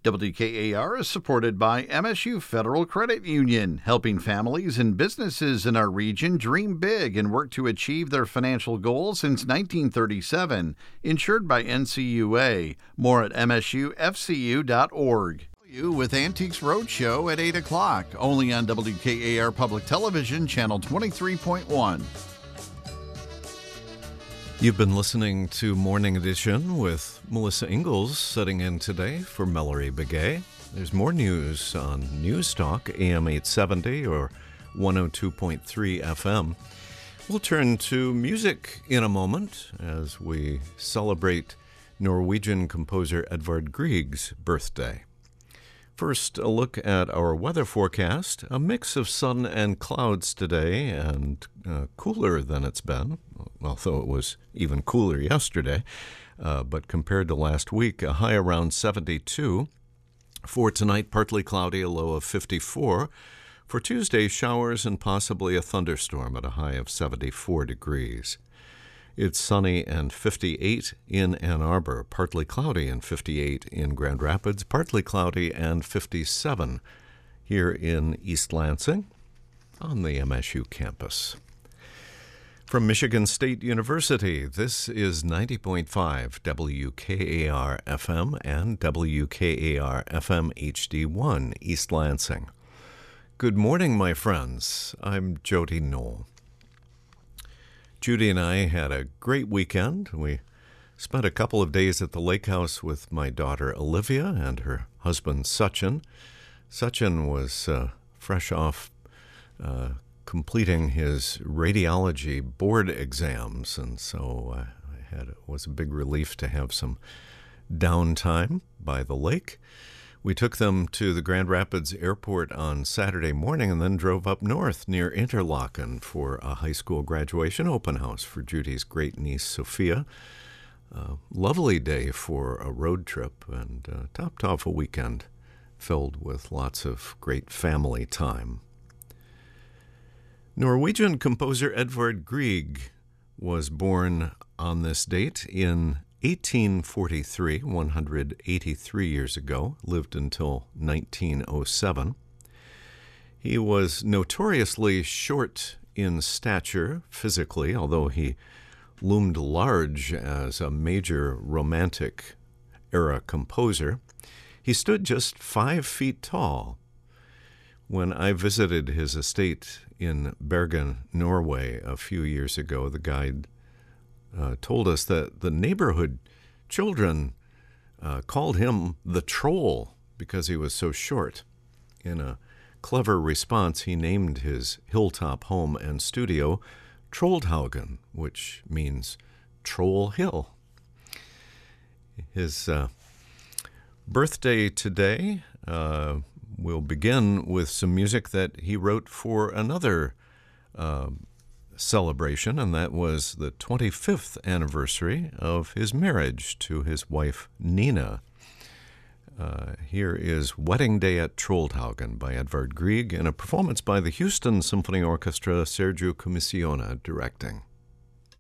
WKAR is supported by MSU Federal Credit Union, helping families and businesses in our region dream big and work to achieve their financial goals since 1937. Insured by NCUA. More at msufcu.org. With Antiques Roadshow at 8 o'clock, only on WKAR Public Television, Channel 23.1. You've been listening to Morning Edition with Melissa Ingalls sitting in today for Mallory Begay. There's more news on News Talk, AM 870 or 102.3 FM. We'll turn to music in a moment as we celebrate Norwegian composer Edvard Grieg's birthday. First, a look at our weather forecast. A mix of sun and clouds today and cooler than it's been, although it was even cooler yesterday. But compared to last week, a high around 72. For tonight, partly cloudy, a low of 54. For Tuesday, showers and possibly a thunderstorm at a high of 74 degrees. It's sunny and 58 in Ann Arbor, partly cloudy and 58 in Grand Rapids, partly cloudy and 57 here in East Lansing on the MSU campus. From Michigan State University, this is 90.5 WKAR FM and WKAR FM HD1 East Lansing. Good morning, my friends. I'm Jody Knoll. Judy and I had a great weekend. We spent a couple of days at the lake house with my daughter Olivia and her husband Sachin. Sachin was fresh off completing his radiology board exams, and so it was a big relief to have some downtime by the lake. We took them to the Grand Rapids Airport on Saturday morning and then drove up north near Interlaken for a high school graduation open house for Judy's great niece, Sophia. Lovely day for a road trip and topped off a weekend filled with lots of great family time. Norwegian composer Edvard Grieg was born on this date in 1843, 183 years ago, lived until 1907. He was notoriously short in stature physically, although he loomed large as a major Romantic era composer. He stood just 5 feet tall. When I visited his estate in Bergen, Norway, a few years ago, the guide told us that the neighborhood children called him the Troll because he was so short. In a clever response, he named his hilltop home and studio Trollhaugen, which means Troll Hill. His birthday today, we'll begin with some music that he wrote for another celebration, and that was the 25th anniversary of his marriage to his wife Nina. Here is Wedding Day at Trollhaugen by Edvard Grieg, and a performance by the Houston Symphony Orchestra, Sergio Commissiona directing.